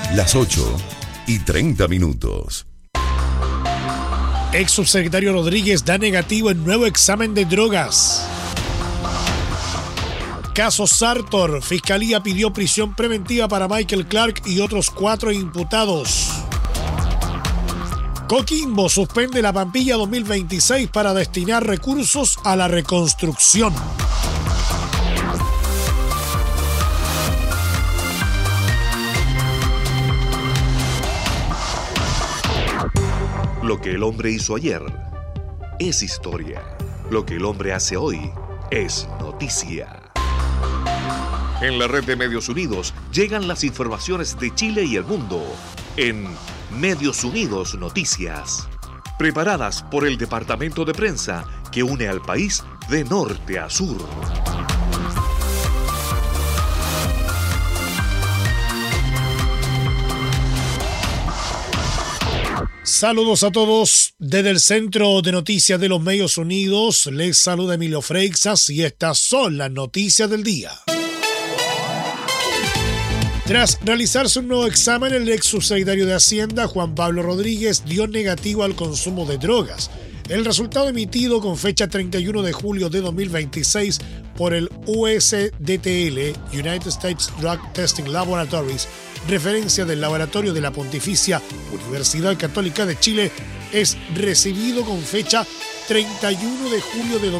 Las 8:30. Ex subsecretario Rodríguez da negativo en nuevo examen de drogas. Caso Sartor. Fiscalía pidió prisión preventiva para Michael Clark y otros 4 imputados. Coquimbo suspende la Pampilla 2026 para destinar recursos a la reconstrucción. Lo que el hombre hizo ayer es historia. Lo que el hombre hace hoy es noticia. En la red de Medios Unidos llegan las informaciones de Chile y el mundo en Medios Unidos Noticias, preparadas por el departamento de prensa que une al país de norte a sur. Saludos a todos desde el Centro de Noticias de los Medios Unidos. Les saluda Emilio Freixas y estas son las noticias del día. Tras realizarse un nuevo examen, el ex subsecretario de Hacienda, Juan Pablo Rodríguez, dio negativo al consumo de drogas. El resultado emitido con fecha 31 de julio de 2026 por el USDTL, United States Drug Testing Laboratories, referencia del laboratorio de la Pontificia Universidad Católica de Chile, es recibido con fecha 31 de julio de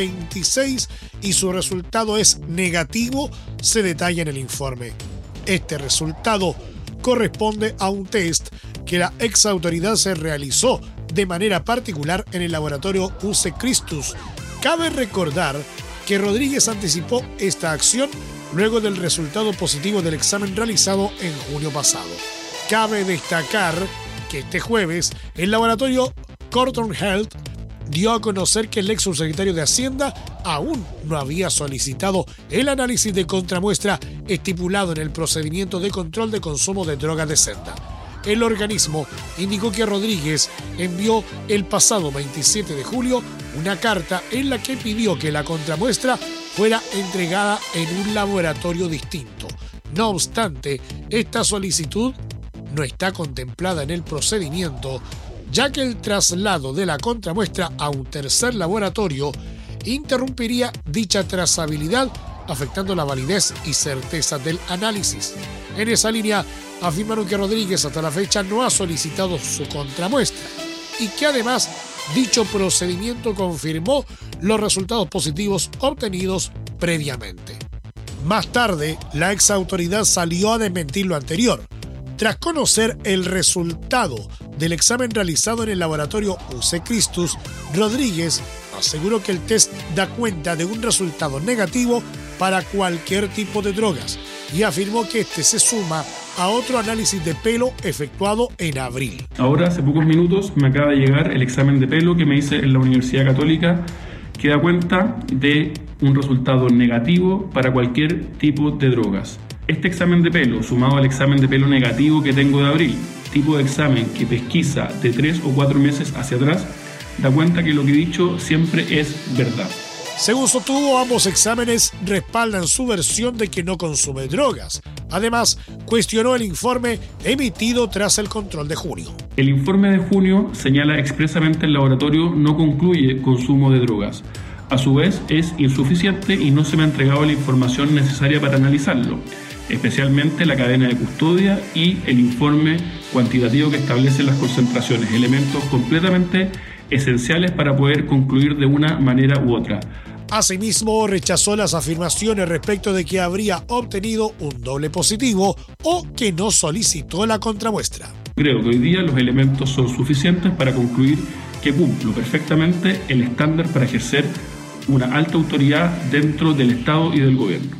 2026 y su resultado es negativo, se detalla en el informe. Este resultado corresponde a un test que la ex autoridad se realizó de manera particular en el laboratorio UC Christus. Cabe recordar que Rodríguez anticipó esta acción luego del resultado positivo del examen realizado en junio pasado. Cabe destacar que este jueves el laboratorio Corton Health dio a conocer que el ex subsecretario de Hacienda aún no había solicitado el análisis de contramuestra estipulado en el procedimiento de control de consumo de drogas de Senda. El organismo indicó que Rodríguez envió el pasado 27 de julio una carta en la que pidió que la contramuestra fuera entregada en un laboratorio distinto. No obstante, esta solicitud no está contemplada en el procedimiento, ya que el traslado de la contramuestra a un tercer laboratorio interrumpiría dicha trazabilidad, afectando la validez y certeza del análisis. En esa línea, afirmaron que Rodríguez hasta la fecha no ha solicitado su contramuestra y que además dicho procedimiento confirmó los resultados positivos obtenidos previamente. Más tarde, la ex autoridad salió a desmentir lo anterior. Tras conocer el resultado del examen realizado en el laboratorio UC Christus, Rodríguez aseguró que el test da cuenta de un resultado negativo para cualquier tipo de drogas y afirmó que este se suma a otro análisis de pelo efectuado en abril. Ahora, hace pocos minutos, me acaba de llegar el examen de pelo que me hice en la Universidad Católica, que da cuenta de un resultado negativo para cualquier tipo de drogas. Este examen de pelo, sumado al examen de pelo negativo que tengo de abril, tipo de examen que pesquisa de 3 o 4 meses hacia atrás, da cuenta que lo que he dicho siempre es verdad. Según sostuvo, ambos exámenes respaldan su versión de que no consume drogas. Además, cuestionó el informe emitido tras el control de junio. El informe de junio señala expresamente el laboratorio no concluye consumo de drogas. A su vez, es insuficiente y no se me ha entregado la información necesaria para analizarlo, especialmente la cadena de custodia y el informe cuantitativo que establece las concentraciones, elementos completamente esenciales para poder concluir de una manera u otra. Asimismo, rechazó las afirmaciones respecto de que habría obtenido un doble positivo o que no solicitó la contramuestra. Creo que hoy día los elementos son suficientes para concluir que cumplo perfectamente el estándar para ejercer una alta autoridad dentro del Estado y del gobierno.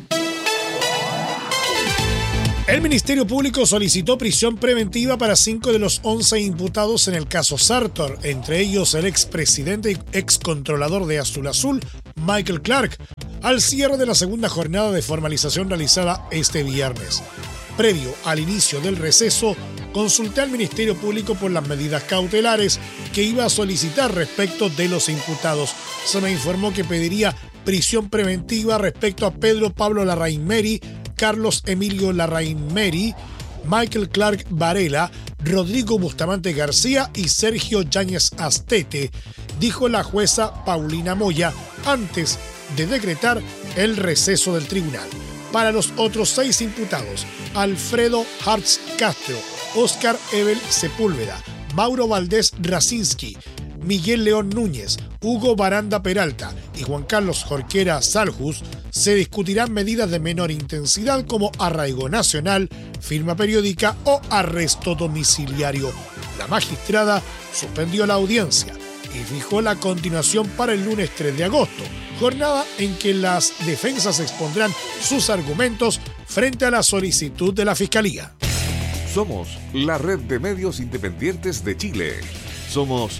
El Ministerio Público solicitó prisión preventiva para 5 de los 11 imputados en el caso Sartor, entre ellos el expresidente y excontrolador de Azul Azul, Michael Clark, al cierre de la segunda jornada de formalización realizada este viernes. Previo al inicio del receso, consulté al Ministerio Público por las medidas cautelares que iba a solicitar respecto de los imputados. Se me informó que pediría prisión preventiva respecto a Pedro Pablo Larraín Meri, Carlos Emilio Larraín Meri, Michael Clark Varela, Rodrigo Bustamante García y Sergio Yáñez Astete, dijo la jueza Paulina Moya antes de decretar el receso del tribunal. Para los otros 6 imputados, Alfredo Hartz Castro, Óscar Ebel Sepúlveda, Mauro Valdés Racinski, Miguel León Núñez, Hugo Baranda Peralta y Juan Carlos Jorquera Saljus, se discutirán medidas de menor intensidad como arraigo nacional, firma periódica o arresto domiciliario. La magistrada suspendió la audiencia y fijó la continuación para el lunes 3 de agosto, jornada en que las defensas expondrán sus argumentos frente a la solicitud de la Fiscalía. Somos la red de medios independientes de Chile. Somos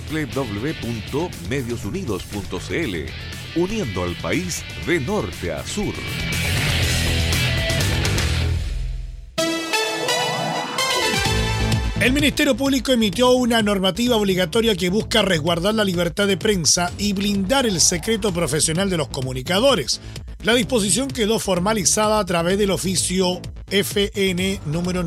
www.mediosunidos.cl, uniendo al país de norte a sur. El Ministerio Público emitió una normativa obligatoria que busca resguardar la libertad de prensa y blindar el secreto profesional de los comunicadores. La disposición quedó formalizada a través del oficio FN número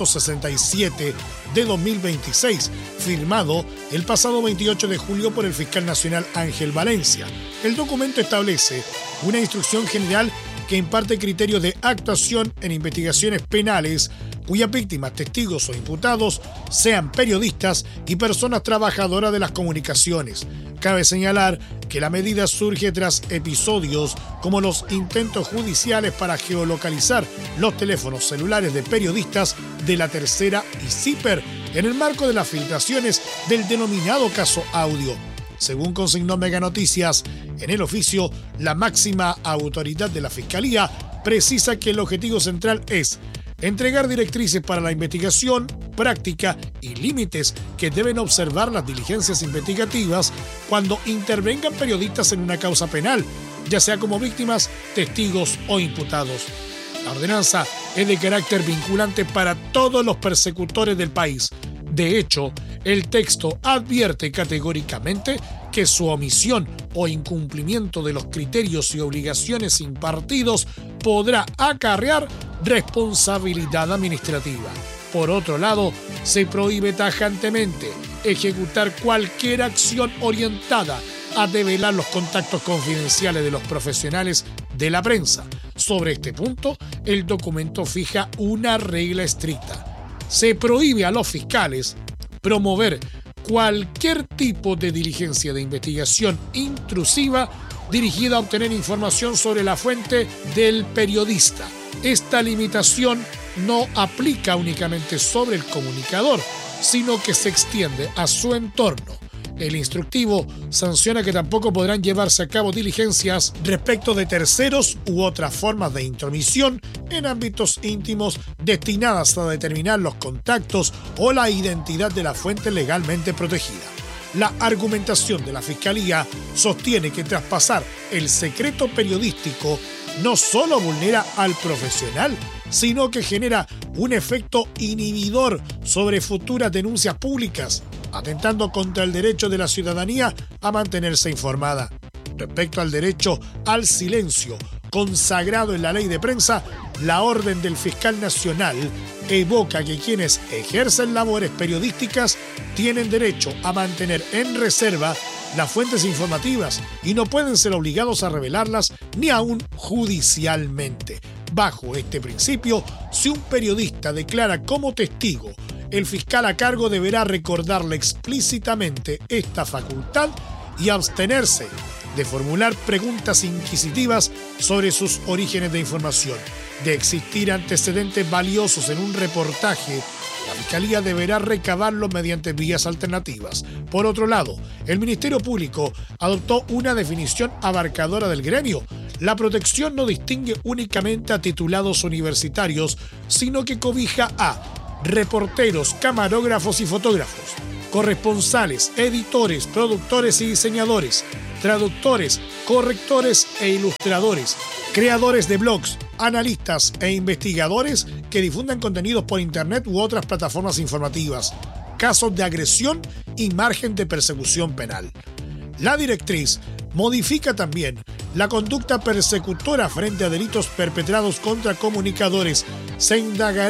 967 de 2026, firmado el pasado 28 de julio por el fiscal nacional Ángel Valencia. El documento establece una instrucción general que imparte criterios de actuación en investigaciones penales cuyas víctimas, testigos o imputados sean periodistas y personas trabajadoras de las comunicaciones. Cabe señalar que la medida surge tras episodios como los intentos judiciales para geolocalizar los teléfonos celulares de periodistas de La Tercera y CIPER en el marco de las filtraciones del denominado caso Audio. Según consignó Mega Noticias, en el oficio, la máxima autoridad de la Fiscalía precisa que el objetivo central es entregar directrices para la investigación, práctica y límites que deben observar las diligencias investigativas cuando intervengan periodistas en una causa penal, ya sea como víctimas, testigos o imputados. La ordenanza es de carácter vinculante para todos los persecutores del país. De hecho, el texto advierte categóricamente que su omisión o incumplimiento de los criterios y obligaciones impartidos podrá acarrear responsabilidad administrativa. Por otro lado, se prohíbe tajantemente ejecutar cualquier acción orientada a develar los contactos confidenciales de los profesionales de la prensa. Sobre este punto, el documento fija una regla estricta. Se prohíbe a los fiscales promover cualquier tipo de diligencia de investigación intrusiva dirigida a obtener información sobre la fuente del periodista. Esta limitación no aplica únicamente sobre el comunicador, sino que se extiende a su entorno. El instructivo sanciona que tampoco podrán llevarse a cabo diligencias respecto de terceros u otras formas de intromisión en ámbitos íntimos destinadas a determinar los contactos o la identidad de la fuente legalmente protegida. La argumentación de la Fiscalía sostiene que traspasar el secreto periodístico no solo vulnera al profesional, sino que genera un efecto inhibidor sobre futuras denuncias públicas, atentando contra el derecho de la ciudadanía a mantenerse informada. Respecto al derecho al silencio consagrado en la ley de prensa, la orden del fiscal nacional evoca que quienes ejercen labores periodísticas tienen derecho a mantener en reserva las fuentes informativas y no pueden ser obligados a revelarlas ni aún judicialmente. Bajo este principio, si un periodista declara como testigo, el fiscal a cargo deberá recordarle explícitamente esta facultad y abstenerse de formular preguntas inquisitivas sobre sus orígenes de información. De existir antecedentes valiosos en un reportaje, la Fiscalía deberá recabarlos mediante vías alternativas. Por otro lado, el Ministerio Público adoptó una definición abarcadora del gremio. La protección no distingue únicamente a titulados universitarios, sino que cobija a reporteros, camarógrafos y fotógrafos, corresponsales, editores, productores y diseñadores, traductores, correctores e ilustradores, creadores de blogs, analistas e investigadores que difundan contenidos por internet u otras plataformas informativas, casos de agresión y margen de persecución penal. La directriz modifica también la conducta persecutora frente a delitos perpetrados contra comunicadores. Se indagará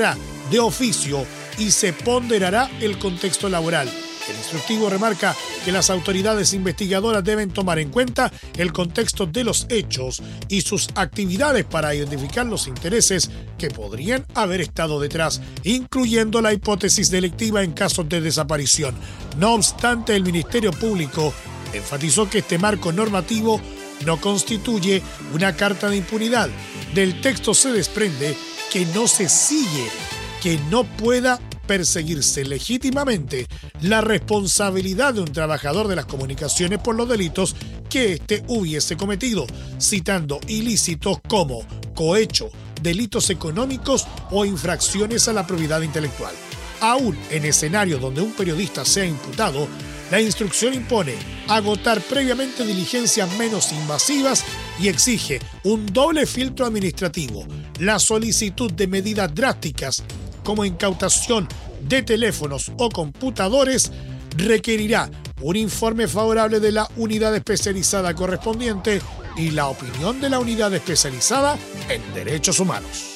de oficio y se ponderará el contexto laboral. El instructivo remarca que las autoridades investigadoras deben tomar en cuenta el contexto de los hechos y sus actividades para identificar los intereses que podrían haber estado detrás, incluyendo la hipótesis delictiva en casos de desaparición. No obstante, el Ministerio Público enfatizó que este marco normativo no constituye una carta de impunidad. Del texto se desprende que no se sigue, que no pueda perseguirse legítimamente la responsabilidad de un trabajador de las comunicaciones por los delitos que éste hubiese cometido, citando ilícitos como cohecho, delitos económicos o infracciones a la propiedad intelectual. Aún en escenarios donde un periodista sea imputado, la instrucción impone agotar previamente diligencias menos invasivas y exige un doble filtro administrativo, la solicitud de medidas drásticas como incautación de teléfonos o computadores, requerirá un informe favorable de la unidad especializada correspondiente y la opinión de la unidad especializada en derechos humanos.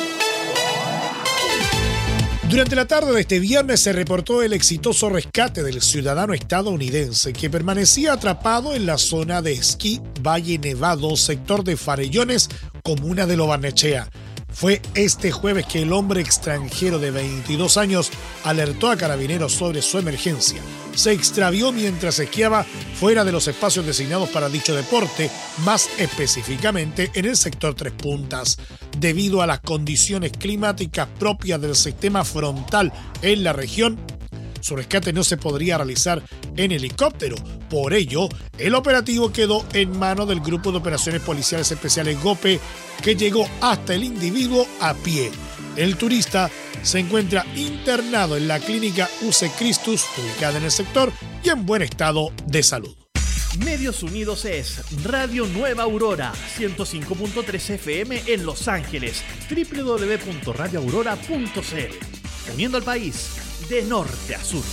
Durante la tarde de este viernes se reportó el exitoso rescate del ciudadano estadounidense que permanecía atrapado en la zona de esquí Valle Nevado, sector de Farellones, comuna de Lo Barnechea. Fue este jueves que el hombre extranjero de 22 años alertó a carabineros sobre su emergencia. Se extravió mientras esquiaba fuera de los espacios designados para dicho deporte, más específicamente en el sector Tres Puntas. Debido a las condiciones climáticas propias del sistema frontal en la región, su rescate no se podría realizar en helicóptero. Por ello, el operativo quedó en manos del Grupo de Operaciones Policiales Especiales GOPE, que llegó hasta el individuo a pie. El turista se encuentra internado en la clínica UC Christus, ubicada en el sector, y en buen estado de salud. Medios Unidos es Radio Nueva Aurora, 105.3 FM en Los Ángeles, www.radioaurora.cl, uniendo al país de norte a sur.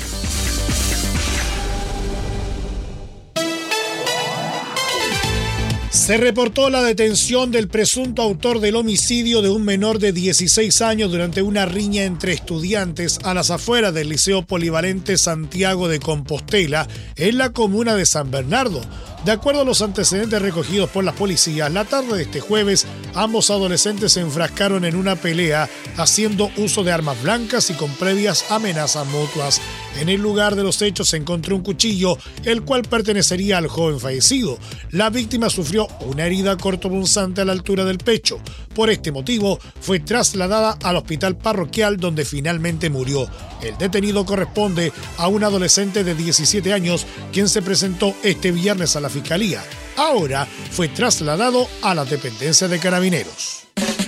Se reportó la detención del presunto autor del homicidio de un menor de 16 años durante una riña entre estudiantes a las afueras del Liceo Polivalente Santiago de Compostela, en la comuna de San Bernardo. De acuerdo a los antecedentes recogidos por las policías, la tarde de este jueves, ambos adolescentes se enfrascaron en una pelea haciendo uso de armas blancas y con previas amenazas mutuas. En el lugar de los hechos se encontró un cuchillo, el cual pertenecería al joven fallecido. La víctima sufrió una herida cortopunzante a la altura del pecho. Por este motivo, fue trasladada al hospital parroquial, donde finalmente murió. El detenido corresponde a un adolescente de 17 años, quien se presentó este viernes a la Fiscalía. Ahora fue trasladado a la dependencia de Carabineros.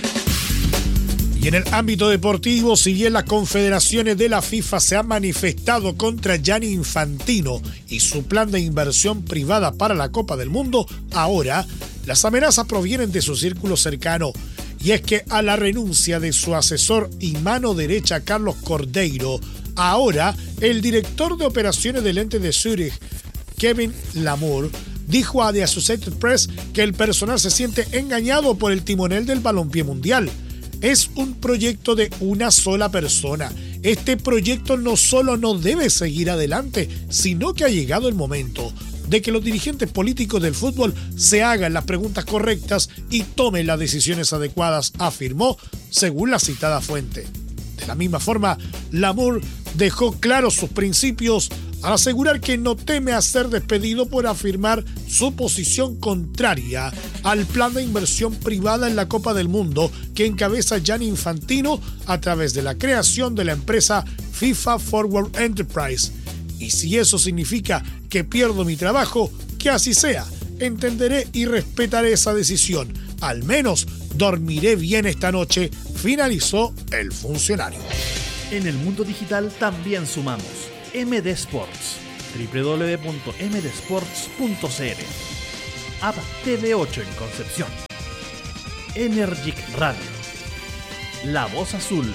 Y en el ámbito deportivo, si bien las confederaciones de la FIFA se han manifestado contra Gianni Infantino y su plan de inversión privada para la Copa del Mundo, ahora las amenazas provienen de su círculo cercano. Y es que a la renuncia de su asesor y mano derecha Carlos Cordeiro, ahora el director de operaciones del ente de Zurich, Kevin Lamour, dijo a The Associated Press que el personal se siente engañado por el timonel del balompié mundial. Es un proyecto de una sola persona. Este proyecto no solo no debe seguir adelante, sino que ha llegado el momento de que los dirigentes políticos del fútbol se hagan las preguntas correctas y tomen las decisiones adecuadas, afirmó, según la citada fuente. De la misma forma, Lamour dejó claros sus principios al asegurar que no teme a ser despedido por afirmar su posición contraria al plan de inversión privada en la Copa del Mundo que encabeza Gianni Infantino a través de la creación de la empresa FIFA Forward Enterprise. Y si eso significa que pierdo mi trabajo, que así sea. Entenderé y respetaré esa decisión. Al menos dormiré bien esta noche, finalizó el funcionario. En el mundo digital también sumamos MD Sports, www.mdsports.cl, App TV8 en Concepción, Energic Radio, La Voz Azul,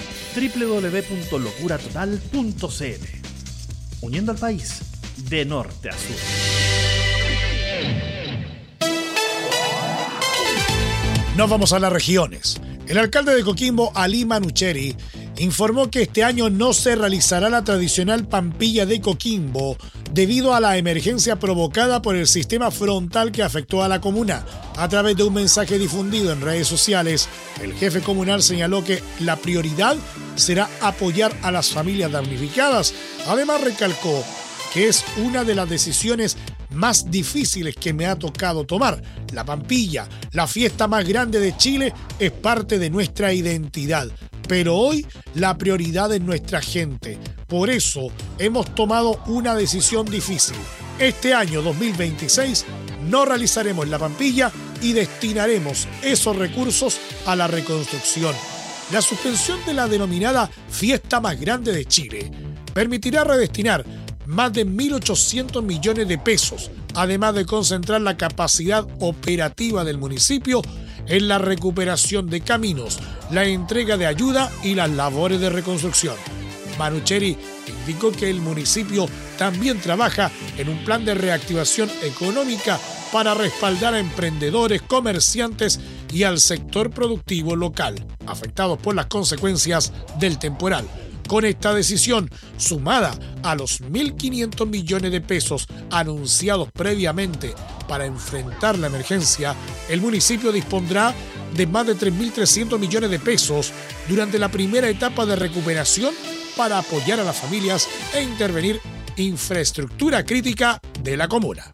www.locuratotal.cl, uniendo al país de norte a sur. Nos vamos a las regiones. El alcalde de Coquimbo, Ali Manucheri, informó que este año no se realizará la tradicional Pampilla de Coquimbo debido a la emergencia provocada por el sistema frontal que afectó a la comuna. A través de un mensaje difundido en redes sociales, el jefe comunal señaló que la prioridad será apoyar a las familias damnificadas. Además, recalcó que es una de las decisiones más difíciles que me ha tocado tomar. La Pampilla, la fiesta más grande de Chile, es parte de nuestra identidad. Pero hoy la prioridad es nuestra gente. Por eso hemos tomado una decisión difícil. Este año 2026 no realizaremos la Pampilla y destinaremos esos recursos a la reconstrucción. La suspensión de la denominada fiesta más grande de Chile permitirá redestinar más de 1.800 millones de pesos, además de concentrar la capacidad operativa del municipio en la recuperación de caminos, la entrega de ayuda y las labores de reconstrucción. Manucheri indicó que el municipio también trabaja en un plan de reactivación económica para respaldar a emprendedores, comerciantes y al sector productivo local, afectados por las consecuencias del temporal. Con esta decisión, sumada a los 1.500 millones de pesos anunciados previamente para enfrentar la emergencia, el municipio dispondrá de más de 3.300 millones de pesos durante la primera etapa de recuperación para apoyar a las familias e intervenir infraestructura crítica de la comuna.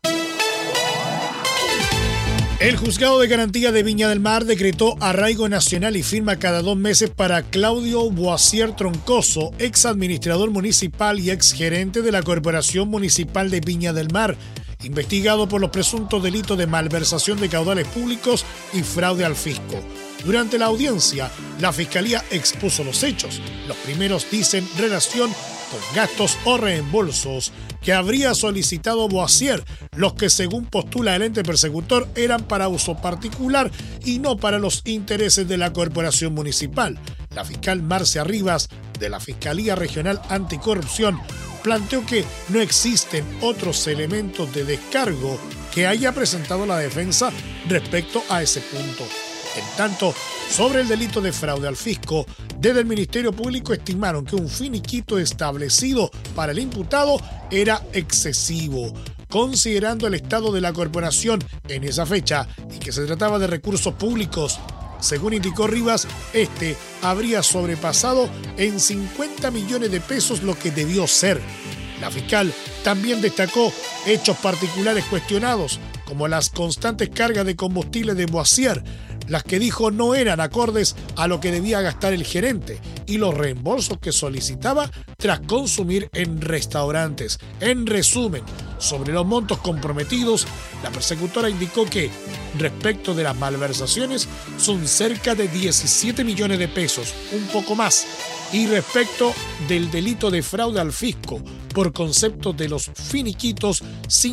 El Juzgado de Garantía de Viña del Mar decretó arraigo nacional y firma cada 2 meses para Claudio Boissier Troncoso, ex administrador municipal y ex gerente de la Corporación Municipal de Viña del Mar, investigado por los presuntos delitos de malversación de caudales públicos y fraude al fisco. Durante la audiencia, la Fiscalía expuso los hechos. Los primeros dicen relación con gastos o reembolsos que habría solicitado Boissier, los que según postula el ente persecutor eran para uso particular y no para los intereses de la corporación municipal. La fiscal Marcia Rivas, de la Fiscalía Regional Anticorrupción, planteó que no existen otros elementos de descargo que haya presentado la defensa respecto a ese punto. En tanto, sobre el delito de fraude al fisco, desde el Ministerio Público estimaron que un finiquito establecido para el imputado era excesivo, considerando el estado de la corporación en esa fecha y que se trataba de recursos públicos. Según indicó Rivas, este habría sobrepasado en 50 millones de pesos lo que debió ser. La fiscal también destacó hechos particulares cuestionados, como las constantes cargas de combustible de Boissier, las que dijo no eran acordes a lo que debía gastar el gerente, y los reembolsos que solicitaba tras consumir en restaurantes. En resumen, sobre los montos comprometidos, la persecutora indicó que, respecto de las malversaciones, son cerca de 17 millones de pesos, un poco más. Y respecto del delito de fraude al fisco, por concepto de los finiquitos,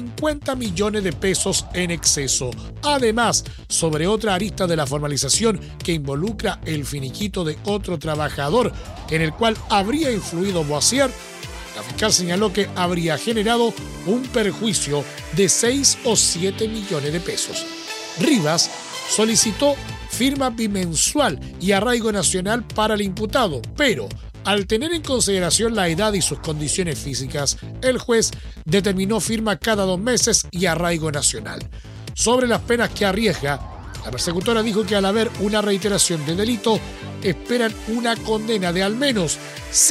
50 millones de pesos en exceso. Además, sobre otra arista de la formalización que involucra el finiquito de otro trabajador, en el cual habría influido Boissier, la fiscal señaló que habría generado un perjuicio de 6 o 7 millones de pesos. Rivas solicitó firma bimensual y arraigo nacional para el imputado, pero al tener en consideración la edad y sus condiciones físicas, el juez determinó firma cada 2 meses y arraigo nacional. Sobre las penas que arriesga, la persecutora dijo que al haber una reiteración de delito, esperan una condena de al menos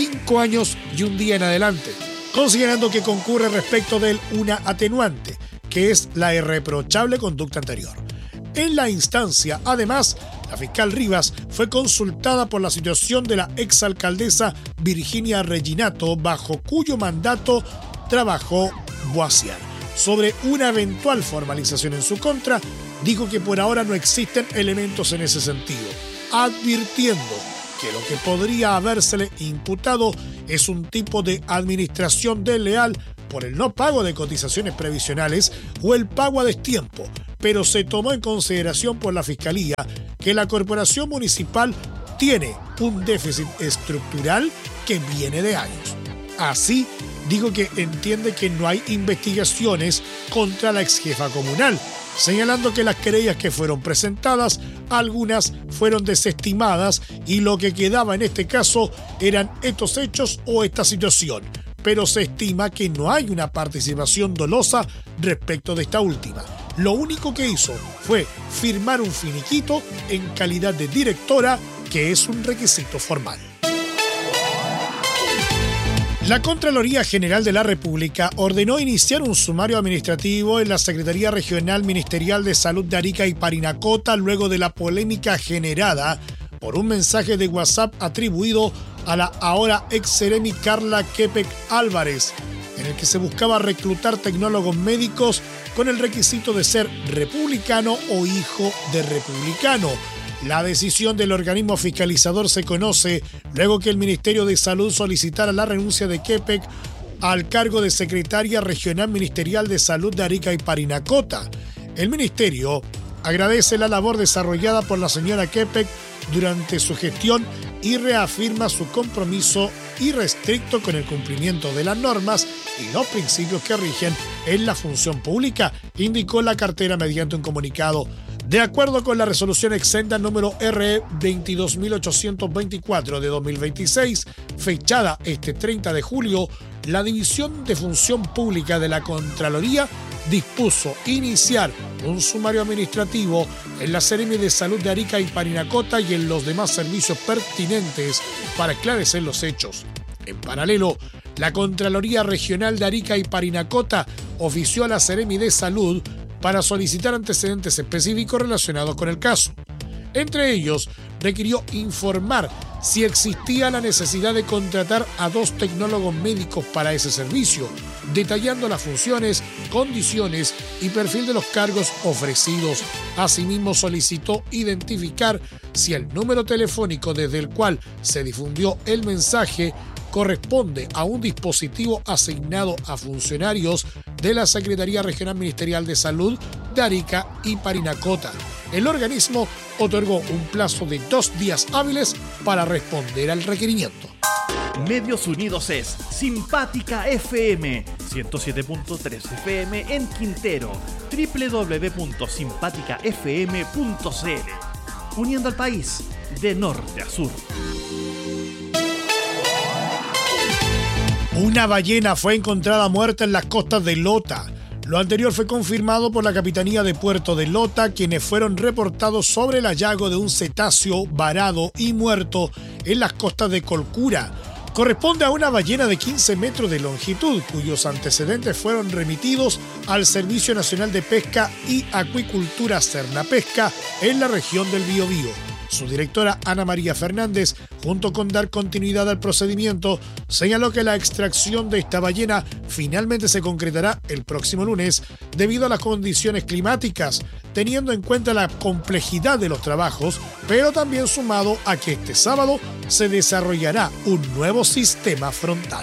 5 años y 1 día en adelante, considerando que concurre respecto de él una atenuante, que es la irreprochable conducta anterior. En la instancia, además, la fiscal Rivas fue consultada por la situación de la exalcaldesa Virginia Reginato, bajo cuyo mandato trabajó Boissier. Sobre una eventual formalización en su contra, dijo que por ahora no existen elementos en ese sentido, advirtiendo que lo que podría habérsele imputado es un tipo de administración desleal por el no pago de cotizaciones previsionales o el pago a destiempo, pero se tomó en consideración por la Fiscalía que la Corporación Municipal tiene un déficit estructural que viene de años. Así, dijo que entiende que no hay investigaciones contra la exjefa comunal señalando que las querellas que fueron presentadas, algunas fueron desestimadas y lo que quedaba en este caso eran estos hechos o esta situación, pero se estima que no hay una participación dolosa respecto de esta última. Lo único que hizo fue firmar un finiquito en calidad de directora, que es un requisito formal. La Contraloría General de la República ordenó iniciar un sumario administrativo en la Secretaría Regional Ministerial de Salud de Arica y Parinacota luego de la polémica generada por un mensaje de WhatsApp atribuido a la ahora ex Seremi Carla Quepec Álvarez, en el que se buscaba reclutar tecnólogos médicos con el requisito de ser republicano o hijo de republicano. La decisión del organismo fiscalizador se conoce luego que el Ministerio de Salud solicitara la renuncia de Quepec al cargo de secretaria regional ministerial de Salud de Arica y Parinacota. El ministerio agradece la labor desarrollada por la señora Quepec durante su gestión y reafirma su compromiso irrestricto con el cumplimiento de las normas y los principios que rigen en la función pública, indicó la cartera mediante un comunicado. De acuerdo con la resolución exenda número RE 22.824 de 2026, fechada este 30 de julio, la División de Función Pública de la Contraloría dispuso iniciar un sumario administrativo en la Seremi de Salud de Arica y Parinacota y en los demás servicios pertinentes para esclarecer los hechos. En paralelo, la Contraloría Regional de Arica y Parinacota ofició a la Seremi de Salud para solicitar antecedentes específicos relacionados con el caso. Entre ellos, requirió informar si existía la necesidad de contratar a 2 tecnólogos médicos para ese servicio, detallando las funciones, condiciones y perfil de los cargos ofrecidos. Asimismo, solicitó identificar si el número telefónico desde el cual se difundió el mensaje corresponde a un dispositivo asignado a funcionarios de la Secretaría Regional Ministerial de Salud de Arica y Parinacota. El organismo otorgó un plazo de 2 días hábiles para responder al requerimiento. Medios Unidos es Simpática FM, 107.3 FM en Quintero, www.simpaticafm.cl, uniendo al país de norte a sur. Una ballena fue encontrada muerta en las costas de Lota. Lo anterior fue confirmado por la Capitanía de Puerto de Lota, quienes fueron reportados sobre el hallazgo de un cetáceo varado y muerto en las costas de Colcura. Corresponde a una ballena de 15 metros de longitud, cuyos antecedentes fueron remitidos al Servicio Nacional de Pesca y Acuicultura Cernapesca en la región del Biobío. Su directora, Ana María Fernández, junto con dar continuidad al procedimiento, señaló que la extracción de esta ballena finalmente se concretará el próximo lunes debido a las condiciones climáticas, teniendo en cuenta la complejidad de los trabajos, pero también sumado a que este sábado se desarrollará un nuevo sistema frontal.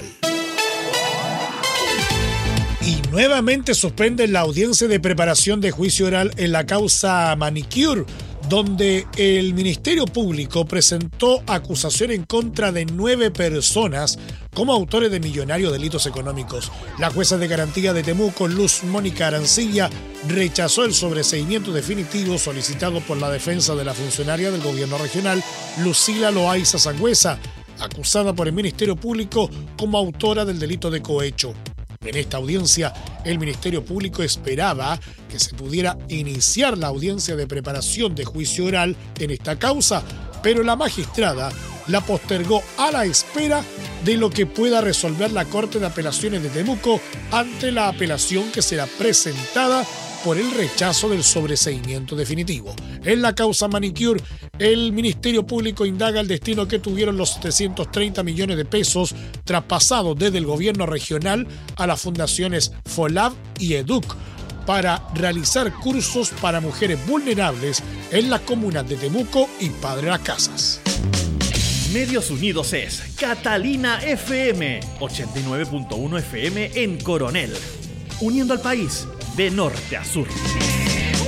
Y nuevamente suspenden la audiencia de preparación de juicio oral en la causa Manicure, donde el Ministerio Público presentó acusación en contra de 9 personas como autores de millonarios delitos económicos. La jueza de garantía de Temuco, Luz Mónica Arancilla, rechazó el sobreseimiento definitivo solicitado por la defensa de la funcionaria del gobierno regional, Lucila Loaiza Sangüesa, acusada por el Ministerio Público como autora del delito de cohecho. En esta audiencia, el Ministerio Público esperaba que se pudiera iniciar la audiencia de preparación de juicio oral en esta causa, pero la magistrada la postergó a la espera de lo que pueda resolver la Corte de Apelaciones de Temuco ante la apelación que será presentada por el rechazo del sobreseimiento definitivo. En la causa Manicure, el Ministerio Público indaga el destino que tuvieron los 730 millones de pesos traspasados desde el gobierno regional a las fundaciones FOLAV y EDUC para realizar cursos para mujeres vulnerables en las comunas de Temuco y Padre Las Casas. Medios Unidos es Catalina FM, 89.1 FM en Coronel, uniendo al país de norte a sur.